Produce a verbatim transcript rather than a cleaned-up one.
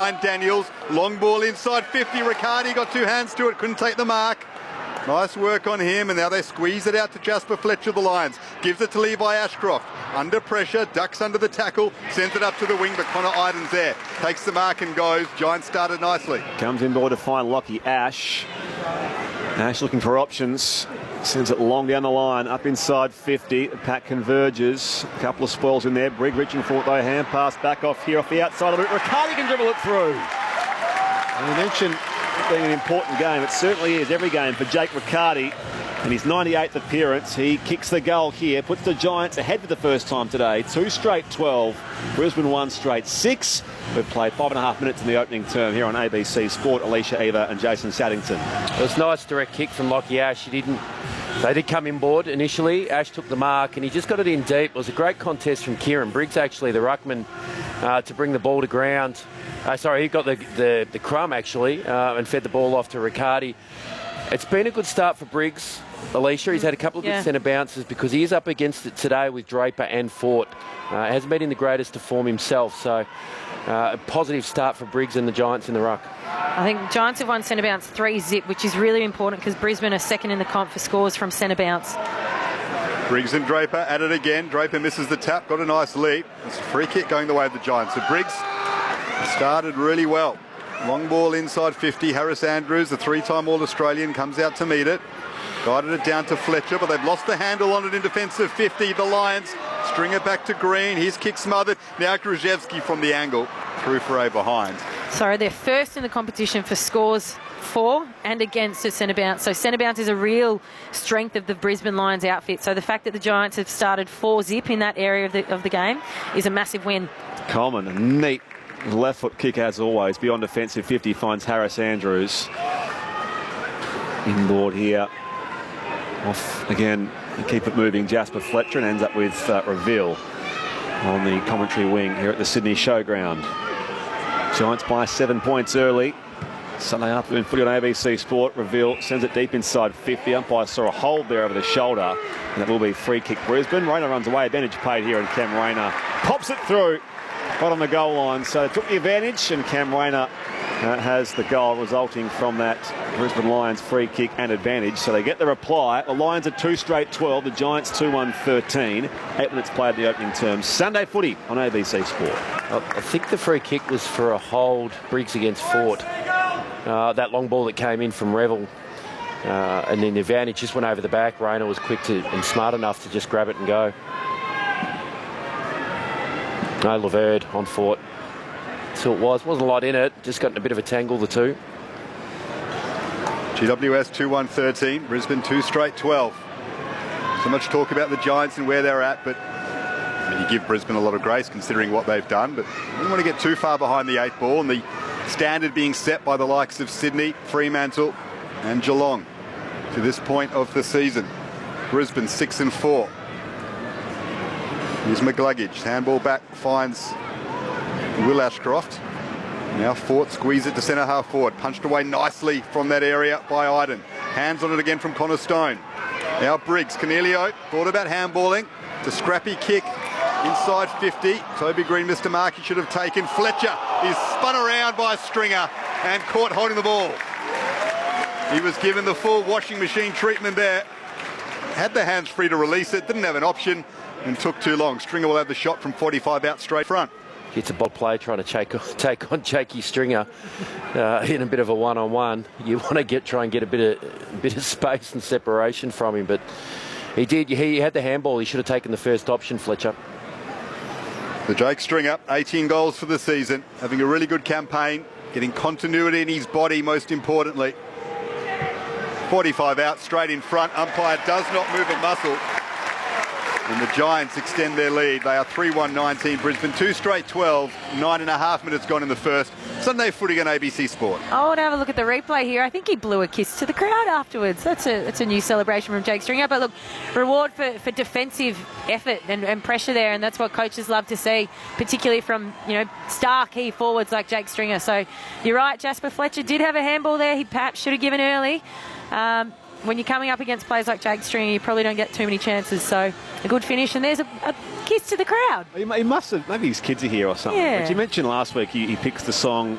line, Daniels. Long ball inside fifty. Riccardi got two hands to it, couldn't take the mark. Nice work on him, and now they squeeze it out to Jasper Fletcher, the Lions. Gives it to Levi Ashcroft. Under pressure, ducks under the tackle, sends it up to the wing, but Connor Iden's there. Takes the mark and goes. Giants started nicely. Comes inboard to find Lockie Ash. Ash looking for options. Sends it long down the line, up inside fifty. The pack converges. A couple of spoils in there. Brigg reaching for it though. Hand pass back off here off the outside of it. Riccardi can dribble it through. And you mentioned it being an important game. It certainly is every game for Jake Riccardi. In his ninety-eighth appearance, he kicks the goal here, puts the Giants ahead for the first time today. Two straight twelve, Brisbane one straight six. We've played five and a half minutes in the opening term here on A B C Sport. Alicia Eva and Jason Saddington. It was a nice direct kick from Lockie Ash. He didn't. They did come inboard initially. Ash took the mark and he just got it in deep. It was a great contest from Kieran Briggs, actually, the ruckman, uh, to bring the ball to ground. Uh, sorry, he got the, the, the crumb, actually, uh, and fed the ball off to Riccardi. It's been a good start for Briggs, Alicia. He's had a couple of good yeah. centre bounces because he is up against it today with Draper and Fort. Uh, hasn't been in the greatest of form himself, so uh, a positive start for Briggs and the Giants in the ruck. I think Giants have won centre bounce three zip, which is really important because Brisbane are second in the comp for scores from centre bounce. Briggs and Draper at it again. Draper misses the tap, got a nice lead. It's a free kick going the way of the Giants. So Briggs started really well. Long ball inside fifty. Harris Andrews, the three-time All-Australian, comes out to meet it. Guided it down to Fletcher, but they've lost the handle on it in defence of fifty. The Lions string it back to Green. His kick smothered. Now Krzyzewski from the angle. Through for a behind. Sorry, they're first in the competition for scores for and against a centre bounce. So centre bounce is a real strength of the Brisbane Lions outfit. So the fact that the Giants have started four zip in that area of the, of the game is a massive win. Coleman, a neat left foot kick as always. Beyond defensive fifty finds Harris Andrews. Inboard here. Off again, keep it moving. Jasper Fletcher, and ends up with uh, Reveal on the commentary wing here at the Sydney Showground. Giants by seven points early. Sunday afternoon footy on A B C Sport. Reveal sends it deep inside fifty. Umpire saw a hold there over the shoulder, and it will be free kick Brisbane. Rayner runs away. Advantage paid here, and Cam Rayner pops it through right on the goal line. So it took the advantage, and Cam Rayner uh, has the goal resulting from that Brisbane Lions free kick and advantage. So they get the reply. The Lions are two straight twelve. The Giants two one thirteen. Eight minutes played the opening term. Sunday footy on A B C Sport. I think the free kick was for a hold, Briggs against Fort. Uh, that long ball that came in from Revel. Uh, and then the advantage just went over the back. Rayner was quick to and smart enough to just grab it and go. No, Laverde on Fort. So it was. Wasn't a lot in it. Just got in a bit of a tangle, the two. G W S two one thirteen. Brisbane two straight twelve. So much talk about the Giants and where they're at, but I mean, you give Brisbane a lot of grace considering what they've done, but you don't want to get too far behind the eight ball, and the standard being set by the likes of Sydney, Fremantle and Geelong to this point of the season. Brisbane six and four. Here's McGluggage. Handball back finds Will Ashcroft. Now Fort squeeze it to centre half forward. Punched away nicely from that area by Iden. Hands on it again from Connor Stone. Now Briggs. Cornelio thought about handballing. It's a scrappy kick inside fifty. Toby Green missed a mark he should have taken. Fletcher is spun around by Stringer and caught holding the ball. He was given the full washing machine treatment there. Had the hands free to release it. Didn't have an option and took too long. Stringer will have the shot from forty-five out straight front. It's a ball play trying to take, take on Jakey Stringer uh, in a bit of a one-on-one. You want to get try and get a bit of a bit of space and separation from him, but he did. He had the handball. He should have taken the first option, Fletcher. The Jake Stringer, eighteen goals for the season, having a really good campaign, getting continuity in his body most importantly. forty-five out straight in front. Umpire does not move a muscle. And the Giants extend their lead. They are three one nineteen. Brisbane two straight twelve. Nine and a half minutes gone in the first. Sunday footy on A B C Sport. I want to have a look at the replay here. I think he blew a kiss to the crowd afterwards. That's a that's a new celebration from Jake Stringer. But look, reward for, for defensive effort and, and pressure there, and that's what coaches love to see, particularly from, you know, star key forwards like Jake Stringer. So you're right, Jasper Fletcher did have a handball there. He perhaps should have given early. Um, when you're coming up against players like Jake Stringer, you probably don't get too many chances. So a good finish, and there's a, a kiss to the crowd. He must have, maybe his kids are here or something. Yeah. But you mentioned last week he, he picks the song